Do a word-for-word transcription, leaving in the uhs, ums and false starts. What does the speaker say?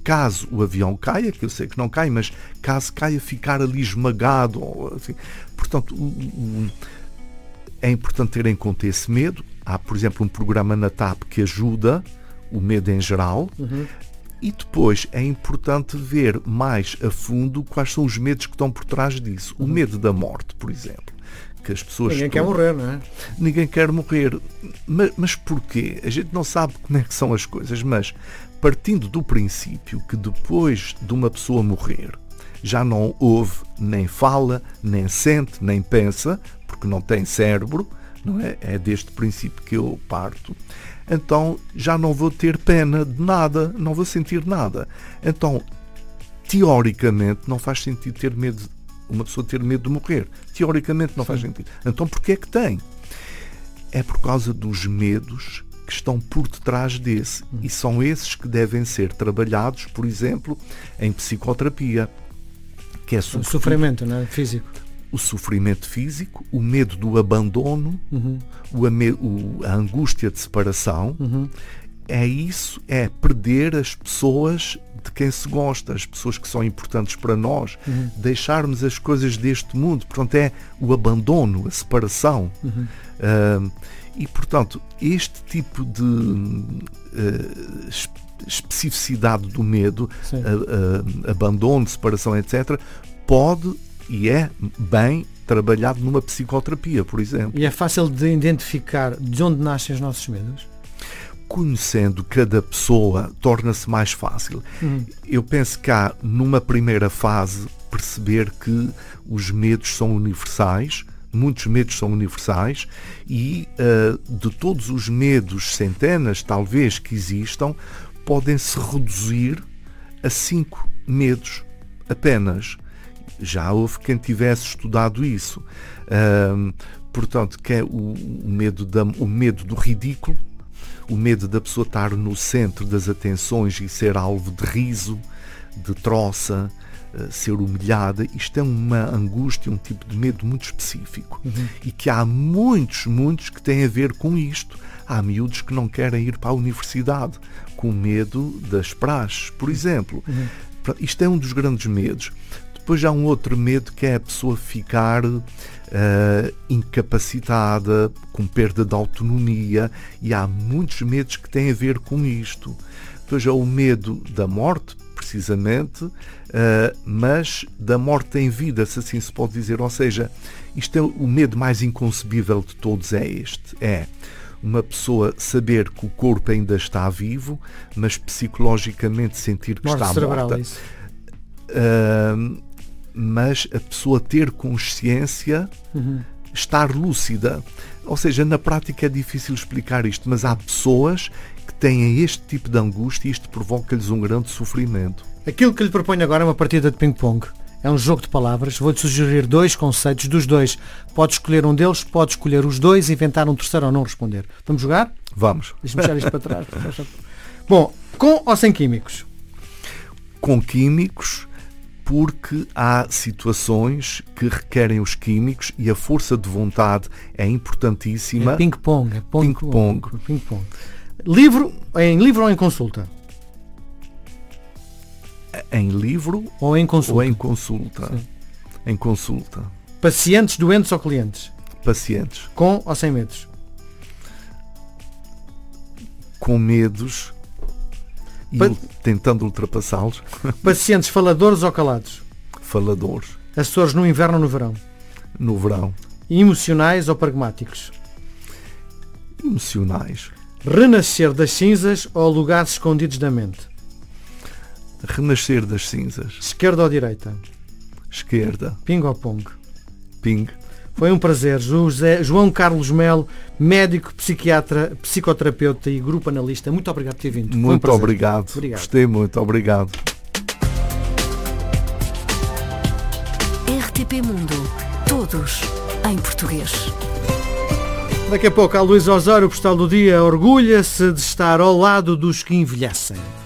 caso o avião caia, que eu sei que não cai, mas caso caia, ficar ali esmagado. Ou, assim. Portanto, o, o, é importante ter em conta esse medo. Há, por exemplo, um programa na T A P que ajuda o medo em geral. Uhum. E depois é importante ver mais a fundo quais são os medos que estão por trás disso. O medo da morte, por exemplo. Que as pessoas Ninguém estão... quer morrer, não é? Ninguém quer morrer. Mas, mas porquê? A gente não sabe como é que são as coisas, mas partindo do princípio que depois de uma pessoa morrer já não ouve, nem fala, nem sente, nem pensa, porque não tem cérebro, não é? É deste princípio que eu parto. Então já não vou ter pena de nada, não vou sentir nada. Então, teoricamente, não faz sentido ter medo, uma pessoa ter medo de morrer. Teoricamente não Sim. faz sentido. Então porquê é que tem? É por causa dos medos que estão por detrás desse. Hum. E são esses que devem ser trabalhados, por exemplo, em psicoterapia. Que é o sofrimento, não é? Físico. O sofrimento físico, o medo do abandono, uhum. o, o, a angústia de separação, uhum. é isso, é perder as pessoas de quem se gosta, as pessoas que são importantes para nós, uhum. deixarmos as coisas deste mundo. Portanto, é o abandono, a separação. Uhum. Uh, e, portanto, este tipo de uh, especificidade do medo, uh, uh, abandono, separação, etcétera, pode... e é bem trabalhado numa psicoterapia, por exemplo. E é fácil de identificar de onde nascem os nossos medos? Conhecendo cada pessoa, torna-se mais fácil. Uhum. Eu penso que há, numa primeira fase, perceber que os medos são universais, muitos medos são universais, e uh, de todos os medos, centenas, talvez, que existam, podem-se reduzir a cinco medos apenas. Já houve quem tivesse estudado isso. Uh, portanto, que é o, o, medo da, o medo do ridículo, o medo da pessoa estar no centro das atenções e ser alvo de riso, de troça, uh, ser humilhada. Isto é uma angústia, um tipo de medo muito específico. Uhum. E que há muitos, muitos que têm a ver com isto. Há miúdos que não querem ir para a universidade, com medo das praxes, por exemplo. Uhum. Isto é um dos grandes medos. Depois há um outro medo, que é a pessoa ficar uh, incapacitada, com perda de autonomia, e há muitos medos que têm a ver com isto. Depois há o medo da morte, precisamente, uh, mas da morte em vida, se assim se pode dizer. Ou seja, isto é o medo mais inconcebível de todos, é este. É uma pessoa saber que o corpo ainda está vivo, mas psicologicamente sentir que morte está cerebral, morta. Isso. Uh, mas a pessoa ter consciência, uhum. estar lúcida. Ou seja, na prática é difícil explicar isto, mas há pessoas que têm este tipo de angústia e isto provoca-lhes um grande sofrimento. Aquilo que lhe proponho agora é uma partida de ping-pong. É um jogo de palavras. Vou-lhe sugerir dois conceitos dos dois. Pode escolher um deles, pode escolher os dois, inventar um terceiro ou não responder. Vamos jogar? Vamos. Deixa-me deixar isto para trás. Bom, com ou sem químicos? Com químicos, porque há situações que requerem os químicos e a força de vontade é importantíssima. É ping-pong. É ping-pong. Ping-pong. Livro, em livro ou em consulta? Em livro ou em consulta? Ou em consulta. Sim. Em consulta. Pacientes, doentes ou clientes? Pacientes. Com ou sem medos? Com medos e pa- tentando ultrapassá-los. Pacientes faladores ou calados? Faladores. Assessores no inverno ou no verão? No verão. Emocionais ou pragmáticos? Emocionais. Renascer das cinzas ou lugares escondidos da mente? Renascer das cinzas. Esquerda ou direita? Esquerda. Ping ou pong? Ping. Foi um prazer. José, João Carlos Melo, médico, psiquiatra, psicoterapeuta e grupo analista. Muito obrigado por ter vindo. Muito um obrigado. obrigado. Gostei muito. Obrigado. R T P Mundo. Todos em português. Daqui a pouco a Luísa Osório, postal do dia, orgulha-se de estar ao lado dos que envelhecem.